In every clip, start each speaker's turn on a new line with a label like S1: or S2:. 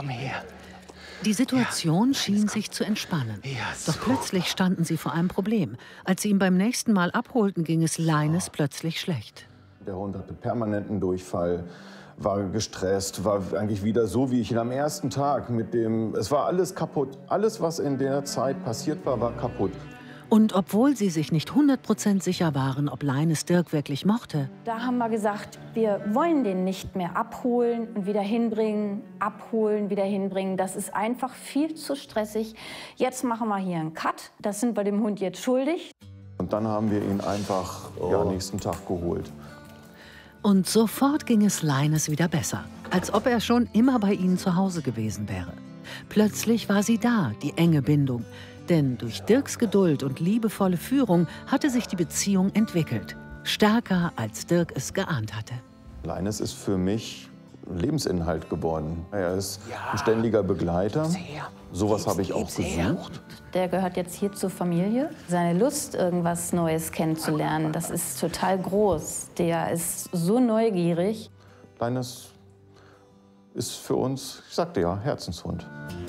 S1: komm her.
S2: Die Situation schien sich zu entspannen. Doch plötzlich standen sie vor einem Problem. Als sie ihn beim nächsten Mal abholten, ging es Leines plötzlich schlecht.
S3: Der Hund hatte permanenten Durchfall, war gestresst, war eigentlich wieder so, wie ich ihn am ersten Tag mit dem... Es war alles kaputt. Alles, was in der Zeit passiert war, war kaputt.
S2: Und obwohl sie sich nicht 100% sicher waren, ob Leines Dirk wirklich mochte,
S4: da haben wir gesagt, wir wollen den nicht mehr abholen und wieder hinbringen, abholen, wieder hinbringen. Das ist einfach viel zu stressig. Jetzt machen wir hier einen Cut. Das sind wir dem Hund jetzt schuldig.
S3: Und dann haben wir ihn einfach nächsten Tag geholt.
S2: Und sofort ging es Leines wieder besser, als ob er schon immer bei ihnen zu Hause gewesen wäre. Plötzlich war sie da, die enge Bindung. Denn durch Dirks Geduld und liebevolle Führung hatte sich die Beziehung entwickelt. Stärker, als Dirk es geahnt hatte.
S3: Leines ist für mich Lebensinhalt geworden. Er ist ein ständiger Begleiter. Sowas habe ich auch gesucht.
S4: Der gehört jetzt hier zur Familie. Seine Lust, irgendwas Neues kennenzulernen, das ist total groß. Der ist so neugierig.
S3: Leines ist für uns, ich sagte ja, Herzenshund.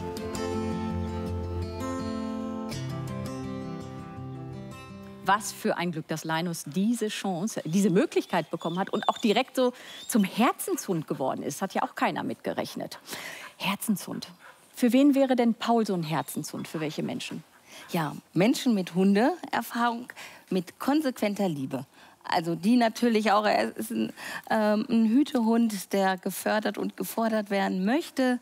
S5: Was für ein Glück, dass Linus diese Chance, diese Möglichkeit bekommen hat und auch direkt so zum Herzenshund geworden ist. Hat ja auch keiner mitgerechnet. Herzenshund. Für wen wäre denn Paul so ein Herzenshund? Für welche Menschen?
S6: Ja, Menschen mit Hundeerfahrung, mit konsequenter Liebe. Also die natürlich auch, er ist ein Hütehund, der gefördert und gefordert werden möchte,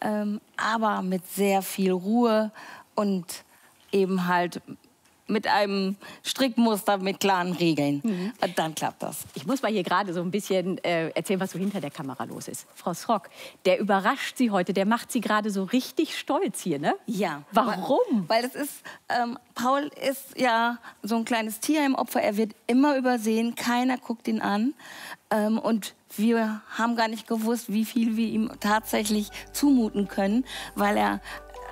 S6: aber mit sehr viel Ruhe und eben halt mit einem Strickmuster, mit klaren Regeln. Und dann klappt das.
S5: Ich muss mal hier gerade so ein bisschen erzählen, was so hinter der Kamera los ist. Frau Srock, der überrascht Sie heute, der macht Sie gerade so richtig stolz hier, ne?
S6: Ja.
S5: Warum?
S6: Weil es ist, Paul ist ja so ein kleines Tier im Opfer. Er wird immer übersehen, keiner guckt ihn an. Und wir haben gar nicht gewusst, wie viel wir ihm tatsächlich zumuten können, weil er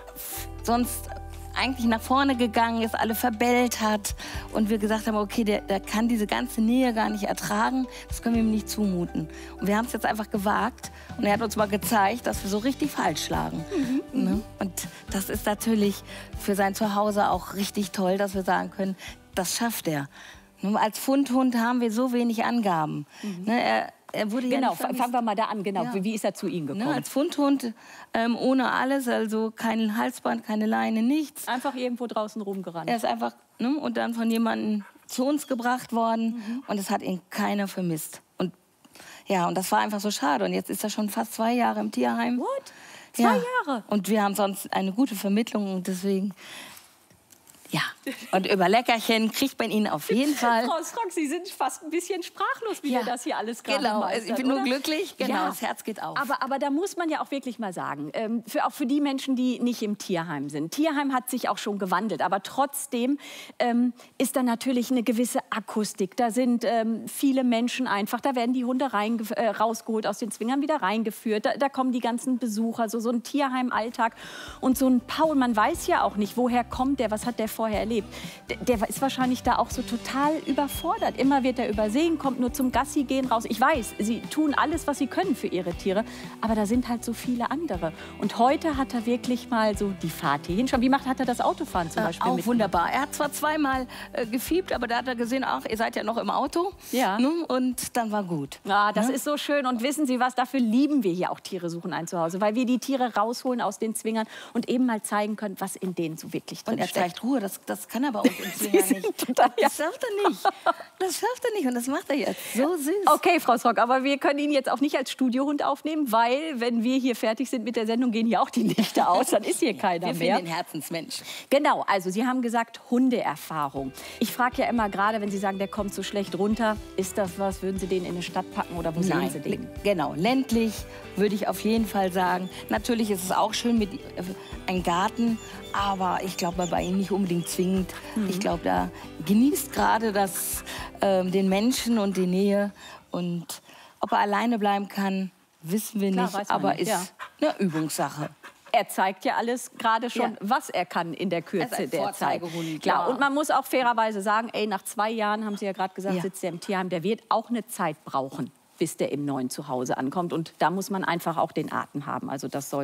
S6: sonst eigentlich nach vorne gegangen ist, alle verbellt hat und wir gesagt haben, okay, der kann diese ganze Nähe gar nicht ertragen, das können wir ihm nicht zumuten. Und wir haben es jetzt einfach gewagt und er hat uns mal gezeigt, dass wir so richtig falsch lagen. Ne? Und das ist natürlich für sein Zuhause auch richtig toll, dass wir sagen können, das schafft er. Als Fundhund haben wir so wenig Angaben. Ne, er wurde
S5: genau, fangen wir mal da an. Genau. Ja. Wie ist er zu Ihnen gekommen?
S6: Ne, als Fundhund ohne alles, also kein Halsband, keine Leine, nichts.
S5: Einfach irgendwo draußen rumgerannt.
S6: Er ist einfach und dann von jemandem zu uns gebracht worden und es hat ihn keiner vermisst. Und ja, und das war einfach so schade. Und jetzt ist er schon fast 2 Jahre im Tierheim.
S5: What? 2 Jahre?
S6: Und wir haben sonst eine gute Vermittlung und deswegen... Ja, und über Leckerchen kriegt man ihn auf jeden Fall.
S5: Frau Srock, Sie sind fast ein bisschen sprachlos, wie wir das hier alles gerade meistern,
S6: ich bin nur glücklich, das Herz geht auf.
S5: Aber da muss man ja auch wirklich mal sagen, auch für die Menschen, die nicht im Tierheim sind. Tierheim hat sich auch schon gewandelt, aber trotzdem ist da natürlich eine gewisse Akustik. Da sind viele Menschen einfach, da werden die Hunde rausgeholt aus den Zwingern, wieder reingeführt. Da kommen die ganzen Besucher, so ein Tierheim-Alltag. Und so ein Paul, man weiß ja auch nicht, woher kommt der, was hat der vorher erlebt. Der ist wahrscheinlich da auch so total überfordert. Immer wird er übersehen, kommt nur zum Gassi gehen raus. Ich weiß, sie tun alles, was sie können für ihre Tiere, aber da sind halt so viele andere. Und heute hat er wirklich mal so die Fahrt hierhin. Wie hat er das Autofahren zum Beispiel?
S6: Auch wunderbar. Er hat zwar zweimal gefiebt, aber da hat er gesehen, ach, ihr seid ja noch im Auto.
S5: Ja.
S6: Und dann war gut.
S5: Ja, das ist so schön. Und wissen Sie was, dafür lieben wir hier auch Tiere suchen ein Zuhause, weil wir die Tiere rausholen aus den Zwingern und eben mal zeigen können, was in denen so wirklich drin steckt.
S6: Und er zeigt Ruhe. Das kann er bei uns im Zwinger nicht. Das schafft er nicht. Das schafft er nicht und das macht er jetzt. So süß.
S5: Okay, Frau Srock, aber wir können ihn jetzt auch nicht als Studiohund aufnehmen, weil, wenn wir hier fertig sind mit der Sendung, gehen hier auch die Lichter aus. Dann ist hier keiner mehr.
S6: Wir finden den Herzensmensch.
S5: Genau, also Sie haben gesagt, Hundeerfahrung. Ich frage ja immer, gerade wenn Sie sagen, der kommt so schlecht runter, ist das was, würden Sie den in eine Stadt packen oder wo sehen Sie den?
S6: Genau, ländlich würde ich auf jeden Fall sagen. Natürlich ist es auch schön mit einem Garten, aber ich glaube bei ihm nicht unbedingt zwingend. Ich glaube, da genießt gerade den Menschen und die Nähe. Und ob er alleine bleiben kann, wissen wir nicht, aber ist eine Übungssache.
S5: Er zeigt ja alles gerade schon, was er kann in der Kürze der Zeit. Klar. Und man muss auch fairerweise sagen, nach 2 Jahren, haben Sie ja gerade gesagt, sitzt er im Tierheim, der wird auch eine Zeit brauchen, bis der im neuen Zuhause ankommt. Und da muss man einfach auch den Atem haben. Also das soll